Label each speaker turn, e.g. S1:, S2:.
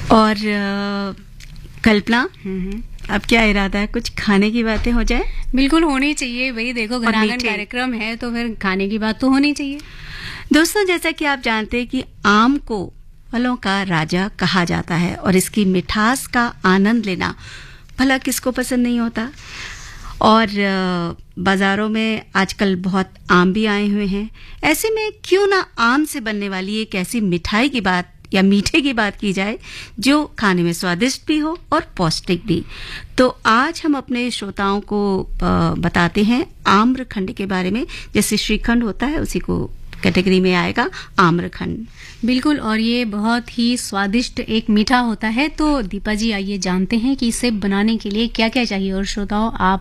S1: और कल्पना, अब क्या इरादा है, कुछ खाने की बातें हो जाए?
S2: बिल्कुल होनी चाहिए भाई, देखो घर आंगन कार्यक्रम है तो फिर खाने की बात तो होनी चाहिए।
S1: दोस्तों, जैसा कि आप जानते हैं कि आम को फलों का राजा कहा जाता है और इसकी मिठास का आनंद लेना भला किसको पसंद नहीं होता। और बाजारों में आजकल बहुत आम भी आए हुए हैं। ऐसे में क्यों ना आम से बनने वाली एक ऐसी मिठाई की बात या मीठे की बात की जाए जो खाने में स्वादिष्ट भी हो और पौष्टिक भी। तो आज हम अपने श्रोताओं को बताते हैं आम्रखंड के बारे में। जैसे श्रीखंड होता है उसी को कैटेगरी में आएगा आम्रखंड।
S2: बिल्कुल, और ये बहुत ही स्वादिष्ट एक मीठा होता है। तो दीपा जी, आइए जानते हैं कि इसे बनाने के लिए क्या क्या चाहिए। और श्रोताओं, आप